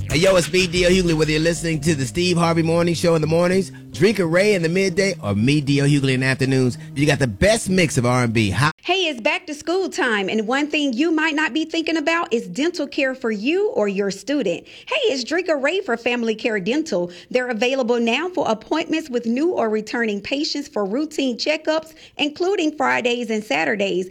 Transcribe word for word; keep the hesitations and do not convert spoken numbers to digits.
Hey, yo, it's me, Dio Hughley, whether you're listening to the Steve Harvey Morning Show in the mornings, Drink a Ray in the midday, or me, Dio Hughley, in the afternoons. You got the best mix of R and B. How- Hey, it's back to school time, and one thing you might not be thinking about is dental care for you or your student. Hey, it's Drink a Ray for Family Care Dental. They're available now for appointments with new or returning patients for routine checkups, including Fridays and Saturdays.